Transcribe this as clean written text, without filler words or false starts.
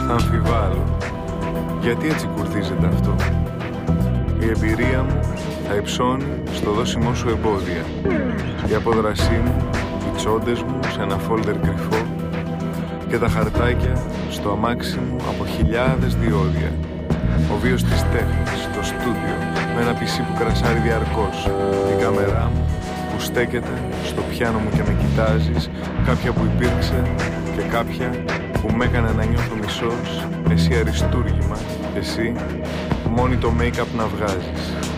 Αμφιβάλλω. Γιατί έτσι κουρδίζεται αυτό? Η εμπειρία μου θα υψώνει στο δώσιμό σου εμπόδια. Η απόδρασή μου, οι τσόντες μου σε ένα φόλτερ κρυφό και τα χαρτάκια στο αμάξι μου από χιλιάδες διόδια. Ο βίος της τέχνης, το στούντιο με ένα πισί που κρασάρει διαρκώς. Η κάμερά μου που στέκεται στο πιάνο μου και με κοιτάζεις. Κάποια που υπήρξε και κάποια που με έκανε να νιώθω μισός. Εσύ αριστούργημα, εσύ μόνη το make-up να βγάζεις.